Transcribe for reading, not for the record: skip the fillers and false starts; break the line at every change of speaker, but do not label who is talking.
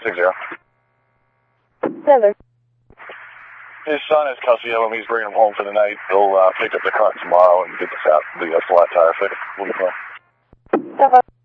60.
7.
His son has custody of him. He's bringing him home for the night. He'll pick up the car tomorrow and get the flat tire fixed. We'll be fine.
7.